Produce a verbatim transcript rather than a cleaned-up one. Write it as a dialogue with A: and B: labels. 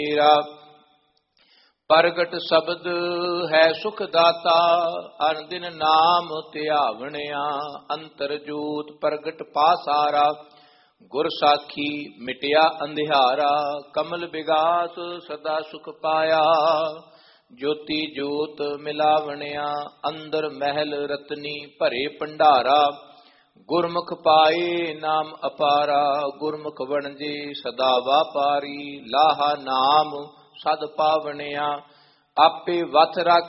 A: ਮੇਰਾ। ਪ੍ਰਗਟ ਸ਼ਬਦ ਹੈ ਸੁਖ ਦਾਤਾ, ਅਨ ਦਿਨ ਨਾਮ ਧਿਆਵਣਿਆ। ਅੰਤਰ ਜੋਤ ਪ੍ਰਗਟ ਪਾਸਾਰਾ, ਗੁਰ ਸਾਖੀ ਮਿਟਿਆ ਅੰਧਿਆਰਾ। ਕਮਲ ਬਿਗਾਸ ਸਦਾ ਸੁਖ ਪਾਇਆ, ਜੋਤੀ ਜੋਤ ਮਿਲਾਵਣਿਆ। ਅੰਦਰ ਮਹਿਲ ਰਤਨੀ ਭਰੇ ਭੰਡਾਰਾ, ਗੁਰਮੁਖ ਪਾਏ ਨਾਮ ਅਪਾਰਾ। ਗੁਰਮੁਖ ਵਣਜੇ ਸਦਾ ਵਾਪਾਰੀ, ਲਾਹਾ ਨਾਮ ਸਦ ਪਾਵਣਿਆ। ਆਪੇ ਵਥ ਰੱਖ